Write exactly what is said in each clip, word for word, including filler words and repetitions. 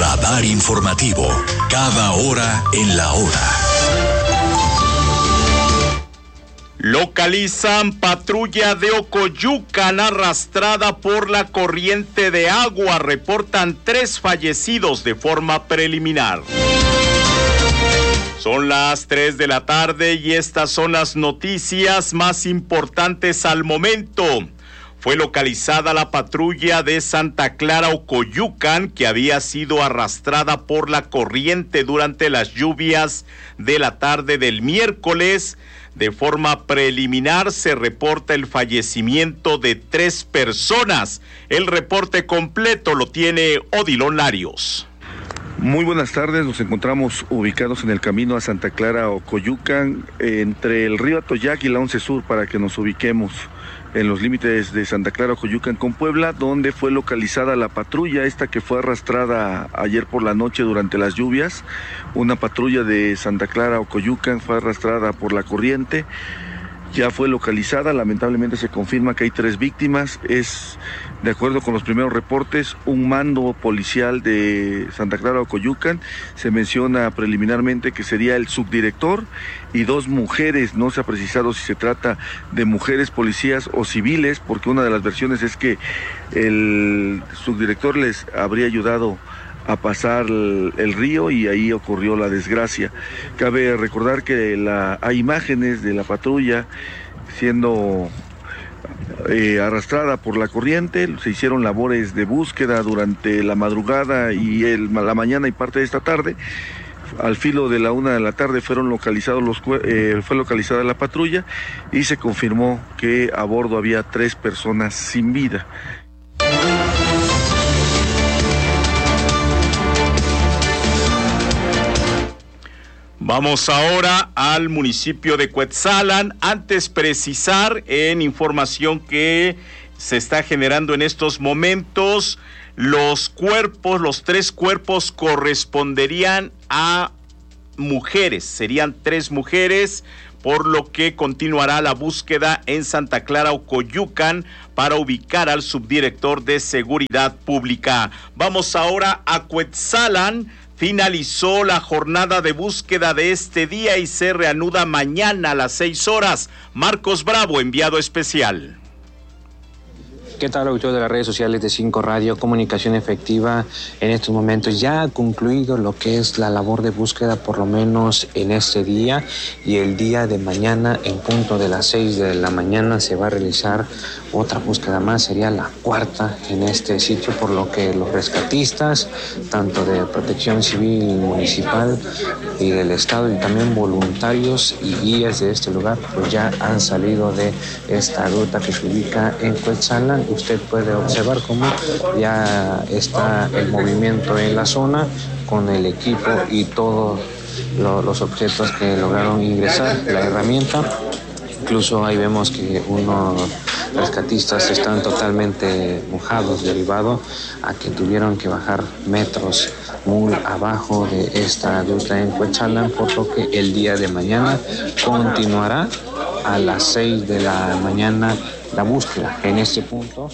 Radar informativo, cada hora en la hora. Localizan patrulla de Ocoyucan arrastrada por la corriente de agua. Reportan tres fallecidos de forma preliminar. Son las tres de la tarde y estas son las noticias más importantes al momento. Fue localizada la patrulla de Santa Clara Ocoyucan, que había sido arrastrada por la corriente durante las lluvias de la tarde del miércoles. De forma preliminar se reporta el fallecimiento de tres personas. El reporte completo lo tiene Odilon Larios. Muy buenas tardes, nos encontramos ubicados en el camino a Santa Clara Ocoyucan, entre el río Atoyac y la once Sur, para que nos ubiquemos en los límites de Santa Clara Ocoyucan con Puebla, donde fue localizada la patrulla esta que fue arrastrada ayer por la noche durante las lluvias. Una patrulla de Santa Clara Ocoyucan fue arrastrada por la corriente, ya fue localizada, lamentablemente se confirma que hay tres víctimas. Es, de acuerdo con los primeros reportes, un mando policial de Santa Clara Ocoyucan. Se menciona preliminarmente que sería el subdirector y dos mujeres. No se ha precisado si se trata de mujeres policías o civiles, porque una de las versiones es que el subdirector les habría ayudado a pasar el, el río y ahí ocurrió la desgracia. Cabe recordar que la, hay imágenes de la patrulla siendo eh, arrastrada por la corriente. Se hicieron labores de búsqueda durante la madrugada y el, la mañana y parte de esta tarde. Al filo de la una de la tarde fueron localizados los eh, fue localizada la patrulla y se confirmó que a bordo había tres personas sin vida. Vamos ahora al municipio de Cuetzalan. Antes precisar en información que se está generando en estos momentos, los cuerpos, los tres cuerpos corresponderían a mujeres, serían tres mujeres, por lo que continuará la búsqueda en Santa Clara Ocoyucan para ubicar al subdirector de Seguridad Pública. Vamos ahora a Cuetzalan. Finalizó la jornada de búsqueda de este día y se reanuda mañana a las seis horas. Marcos Bravo, enviado especial. ¿Qué tal, autor de las redes sociales de Cinco Radio? Comunicación Efectiva. En estos momentos ya ha concluido lo que es la labor de búsqueda, por lo menos en este día, y el día de mañana en punto de las seis de la mañana se va a realizar otra búsqueda más, sería la cuarta en este sitio, por lo que los rescatistas, tanto de Protección Civil Municipal y del Estado, y también voluntarios y guías de este lugar, pues ya han salido de esta ruta que se ubica en Cuetzalan. Usted puede observar cómo ya está el movimiento en la zona con el equipo y todos lo, los objetos que lograron ingresar, la herramienta. Incluso ahí vemos que unos rescatistas están totalmente mojados, derivado a que tuvieron que bajar metros muy abajo de esta ruta en Cuetzalan, por lo que el día de mañana continuará a las seis de la mañana la búsqueda en este punto.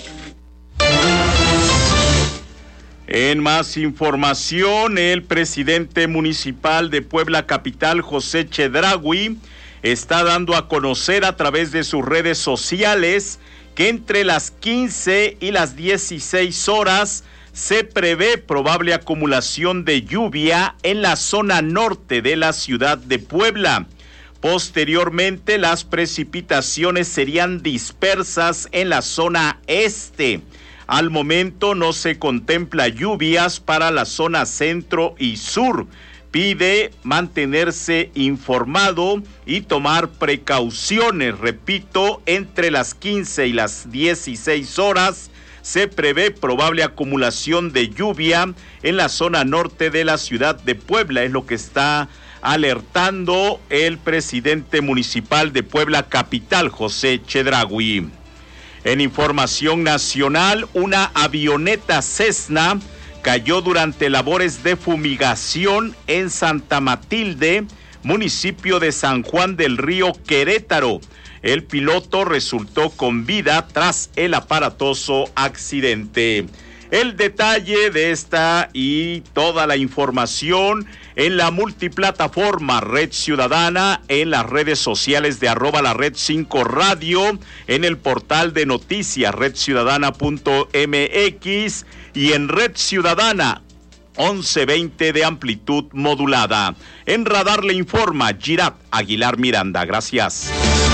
En más información, el presidente municipal de Puebla Capital, José Chedraui, está dando a conocer a través de sus redes sociales que entre las quince y las dieciséis horas se prevé probable acumulación de lluvia en la zona norte de la ciudad de Puebla. Posteriormente, las precipitaciones serían dispersas en la zona este. Al momento no se contempla lluvias para la zona centro y sur. Pide mantenerse informado y tomar precauciones. Repito, entre las quince y las dieciséis horas se prevé probable acumulación de lluvia en la zona norte de la ciudad de Puebla. Es lo que está alertando el presidente municipal de Puebla Capital, José Chedraui. En información nacional, una avioneta Cessna cayó durante labores de fumigación en Santa Matilde, municipio de San Juan del Río, Querétaro. El piloto resultó con vida tras el aparatoso accidente. El detalle de esta y toda la información en la multiplataforma Red Ciudadana, en las redes sociales de arroba la Red cinco Radio, en el portal de noticias red ciudadana punto m x y en Red Ciudadana once veinte de amplitud modulada. En Radar le informa Girat Aguilar Miranda. Gracias.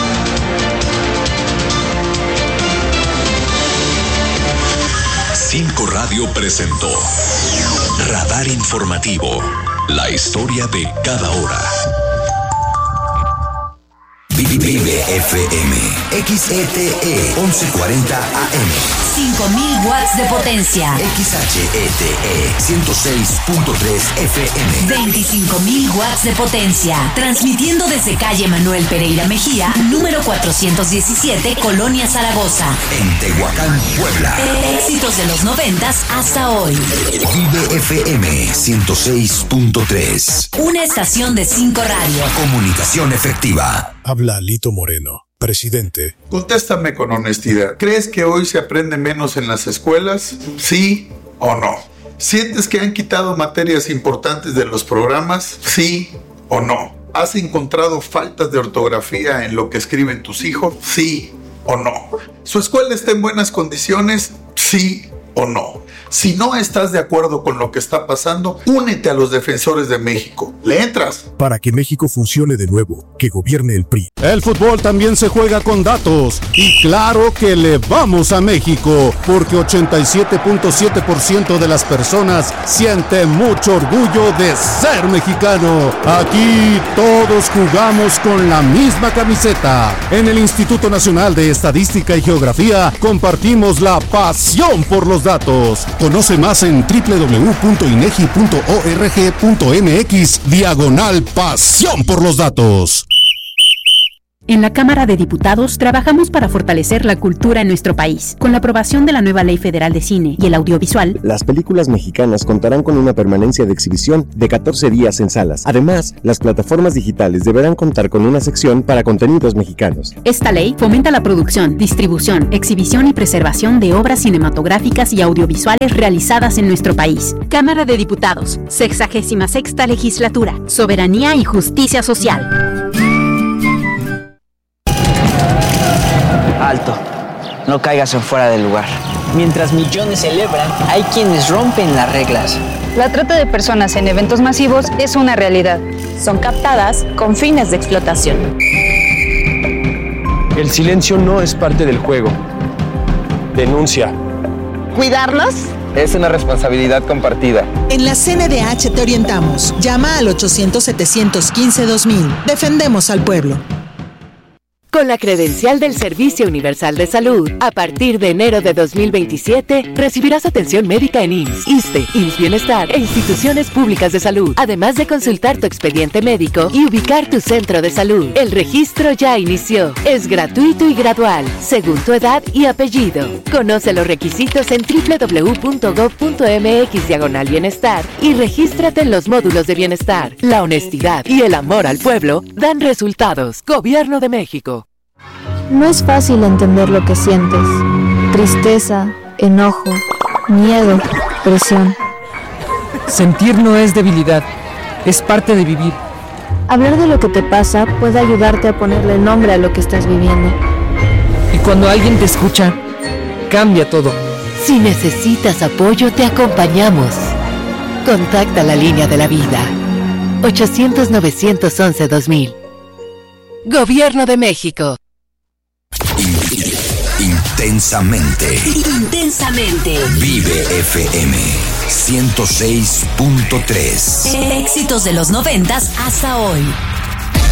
cinco Radio presentó Radar Informativo, la historia de cada hora. Vive F M, X E T E once cuarenta A M. cinco mil watts de potencia. X H E T E ciento seis punto tres F M. veinticinco mil watts de potencia. Transmitiendo desde calle Manuel Pereira Mejía, número cuatrocientos diecisiete, Colonia Zaragoza. En Tehuacán, Puebla. Éxitos de los noventas hasta hoy. Vive F M ciento seis punto tres. Una estación de cinco Radio. Comunicación efectiva. Habla Lito Moreno, presidente. Contéstame con honestidad. ¿Crees que hoy se aprende menos en las escuelas? ¿Sí o no? ¿Sientes que han quitado materias importantes de los programas? ¿Sí o no? ¿Has encontrado faltas de ortografía en lo que escriben tus hijos? ¿Sí o no? ¿Su escuela está en buenas condiciones? ¿Sí o no? Si no estás de acuerdo con lo que está pasando, únete a los defensores de México. ¿Le entras? Para que México funcione de nuevo, que gobierne el P R I. El fútbol también se juega con datos. Y claro que le vamos a México, porque ochenta y siete punto siete por ciento de las personas siente mucho orgullo de ser mexicano. Aquí todos jugamos con la misma camiseta. En el Instituto Nacional de Estadística y Geografía compartimos la pasión por los datos. Conoce más en doble u doble u doble u punto inegi punto org punto m x diagonal pasión por los datos. En la Cámara de Diputados trabajamos para fortalecer la cultura en nuestro país. Con la aprobación de la nueva Ley Federal de Cine y el Audiovisual, las películas mexicanas contarán con una permanencia de exhibición de catorce días en salas. Además, las plataformas digitales deberán contar con una sección para contenidos mexicanos. Esta ley fomenta la producción, distribución, exhibición y preservación de obras cinematográficas y audiovisuales realizadas en nuestro país. Cámara de Diputados, sexagésima sexta Legislatura, Soberanía y Justicia Social. Alto, no caigas en fuera del lugar. Mientras millones celebran, hay quienes rompen las reglas. La trata de personas en eventos masivos es una realidad. Son captadas con fines de explotación. El silencio no es parte del juego. Denuncia. ¿Cuidarlos? Es una responsabilidad compartida. En la C N D H te orientamos. Llama al ochocientos, setecientos quince, dos mil. Defendemos al pueblo. Con la credencial del Servicio Universal de Salud, a partir de enero de dos mil veintisiete, recibirás atención médica en I M S S, ISSSTE, I M S S Bienestar e instituciones públicas de salud, además de consultar tu expediente médico y ubicar tu centro de salud. El registro ya inició. Es gratuito y gradual, según tu edad y apellido. Conoce los requisitos en doble u doble u doble u punto gob punto m x diagonal bienestar y regístrate en los módulos de bienestar. La honestidad y el amor al pueblo dan resultados. Gobierno de México. No es fácil entender lo que sientes. Tristeza, enojo, miedo, presión. Sentir no es debilidad, es parte de vivir. Hablar de lo que te pasa puede ayudarte a ponerle nombre a lo que estás viviendo. Y cuando alguien te escucha, cambia todo. Si necesitas apoyo, te acompañamos. Contacta la línea de la vida. ochocientos, novecientos once, dos mil. Gobierno de México. Intensamente. Intensamente. Vive F M ciento seis punto tres. Éxitos de los noventas hasta hoy.